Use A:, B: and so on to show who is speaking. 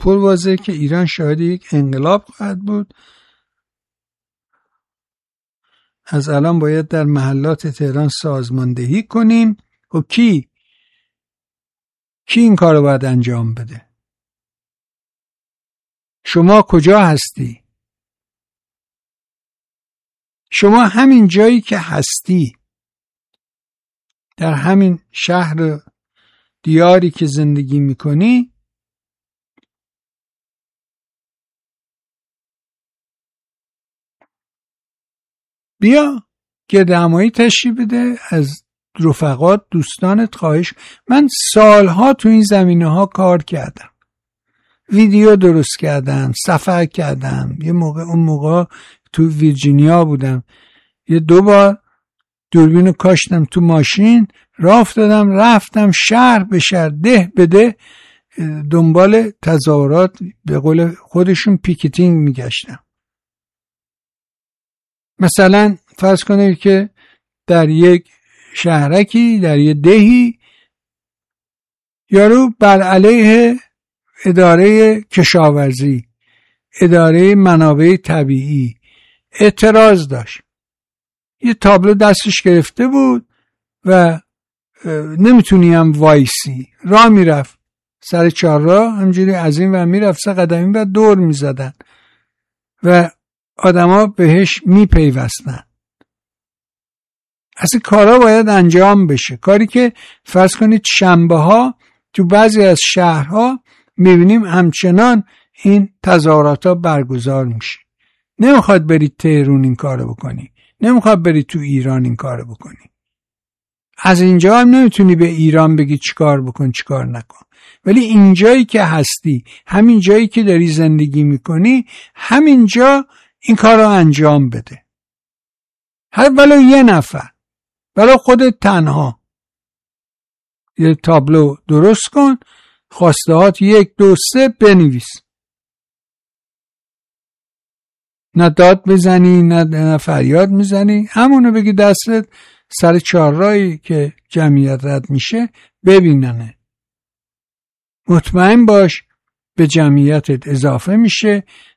A: پرواضحه که ایران شاهد یک انقلاب خواهد بود. از الان باید در محلات تهران سازماندهی کنیم. و کی این کارو باید انجام بده؟ شما کجا هستی؟ شما همین جایی که هستی، در همین شهر دیاری که زندگی میکنی، بیا گردهمایی تشریف بده از رفقات، دوستانت. خواهش، من سالها تو این زمینه ها کار کردم، ویدیو درست کردم، سفر کردم. اون موقع تو ویرجینیا بودم، یه 2 بار دوربینو کاشتم تو ماشین، راه افتادم، رفتم شهر به شهر، ده به ده، دنبال تظاهرات به قول خودشون پیکتینگ میگشتم. مثلا فرض کنید که در یک شهرکی، در یک دهی، یارو بر علیه اداره کشاورزی، اداره منابع طبیعی اعتراض داشت. یه تابلو دستش گرفته بود و نمیتونی هم وایسی، راه میرفت سر چهارراه، همجوری از این و میرفت 3 قدمی و دور میزدن و آدما بهش میپیوستن. اصلا کارا باید انجام بشه، کاری که فرض کنید شنبه ها تو بعضی از شهرها میبینیم همچنان این تظاهرات ها برگزار میشه. نمیخواد برید تهران این کارو بکنی، نمیخواد برید تو ایران این کارو بکنی. از اینجا هم نمیتونی به ایران بگی چیکار بکن چیکار نکن، ولی اینجایی که هستی، همین جایی که داری زندگی میکنی، همینجا این کارو انجام بده. هر ولو یه نفر، ولو خودت تنها، یه تابلو درست کن، خواستهات 1 2 3 بنویس. نه داد بزنی نه فریاد میزنی، همونو بگی دستت سر چهارراهی که جمعیت رد میشه ببیننه. مطمئن باش به جمعیتت اضافه میشه